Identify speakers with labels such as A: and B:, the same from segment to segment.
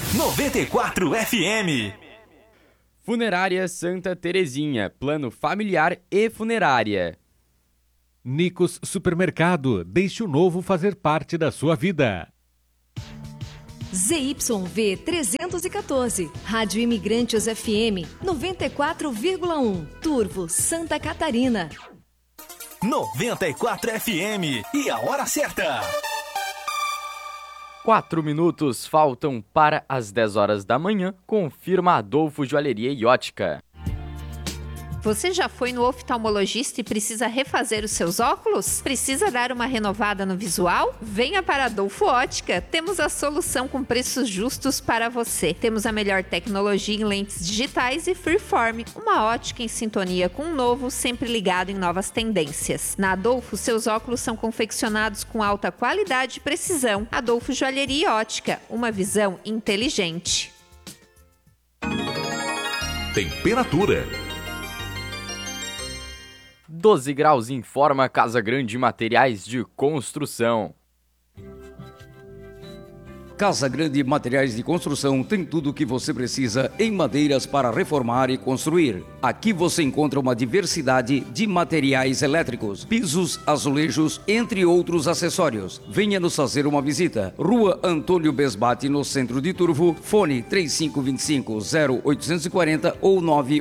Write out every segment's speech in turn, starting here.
A: 94 FM.
B: Funerária Santa Terezinha, plano familiar e funerária.
C: Nicos Supermercado, deixe o novo fazer parte da sua vida.
D: ZYV 314, Rádio Imigrantes FM 94,1, Turvo, Santa Catarina.
A: 94 FM e a hora certa.
B: 4 minutos faltam para as 10 horas da manhã, confirma Adolfo Joalheria e Ótica.
E: Você já foi no oftalmologista e precisa refazer os seus óculos? Precisa dar uma renovada no visual? Venha para Adolfo Ótica. Temos a solução com preços justos para você. Temos a melhor tecnologia em lentes digitais e Freeform, uma ótica em sintonia com o novo, sempre ligado em novas tendências. Na Adolfo, seus óculos são confeccionados com alta qualidade e precisão. Adolfo Joalheria e Ótica, uma visão inteligente.
A: Temperatura.
B: 12 graus informa Casa Grande Materiais de Construção.
F: Casa Grande Materiais de Construção tem tudo o que você precisa em madeiras para reformar e construir. Aqui você encontra uma diversidade de materiais elétricos, pisos, azulejos, entre outros acessórios. Venha nos fazer uma visita. Rua Antônio Besbate, no centro de Turvo. Fone 3525-0840 ou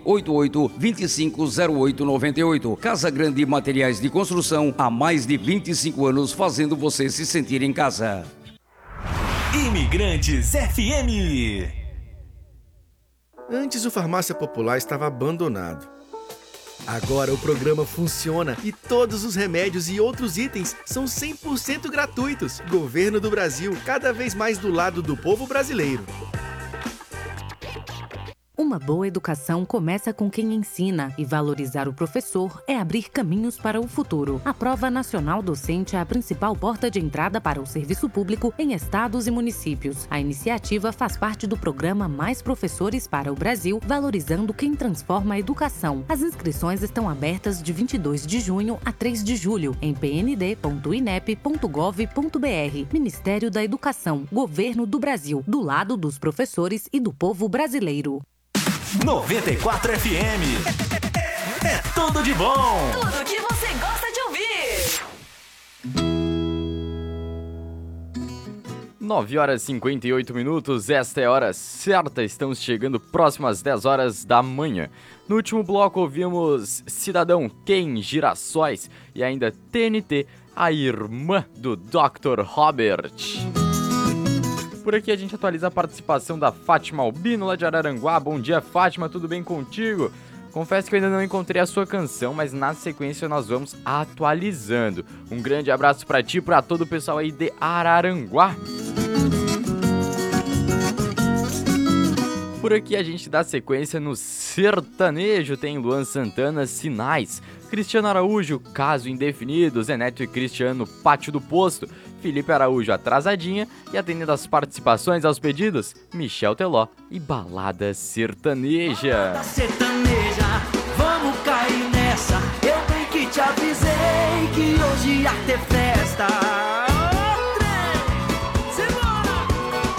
F: 988-250898. Casa Grande Materiais de Construção, há mais de 25 anos fazendo você se sentir em casa.
A: Imigrantes FM.
G: Antes o Farmácia Popular estava abandonado. Agora o programa funciona e todos os remédios e outros itens são 100% gratuitos. Governo do Brasil, cada vez mais do lado do povo brasileiro.
H: Uma boa educação começa com quem ensina, e valorizar o professor é abrir caminhos para o futuro. A Prova Nacional Docente é a principal porta de entrada para o serviço público em estados e municípios. A iniciativa faz parte do programa Mais Professores para o Brasil, valorizando quem transforma a educação. As inscrições estão abertas de 22 de junho a 3 de julho em pnd.inep.gov.br. Ministério da Educação, Governo do Brasil, do lado dos professores e do povo brasileiro.
A: 94 FM. É tudo de bom.
D: Tudo que você gosta de ouvir.
B: 9 horas e 58 minutos, esta é a hora certa, estamos chegando próximo às 10 horas da manhã. No último bloco ouvimos Cidadão Ken, Girassóis e ainda TNT, a irmã do Dr. Robert. Por aqui a gente atualiza a participação da Fátima Albino, lá de Araranguá. Bom dia, Fátima, tudo bem contigo? Confesso que eu ainda não encontrei a sua canção, mas na sequência nós vamos atualizando. Um grande abraço pra ti e pra todo o pessoal aí de Araranguá. Por aqui a gente dá sequência no sertanejo, tem Luan Santana, Sinais, Cristiano Araújo, Caso Indefinido, Zé Neto e Cristiano, Pátio do Posto, Felipe Araújo, Atrasadinha, e atendendo as participações aos pedidos, Michel Teló e Balada Sertaneja.
I: Balada sertaneja, vamos cair nessa, eu bem que te avisei que hoje ia ter festa.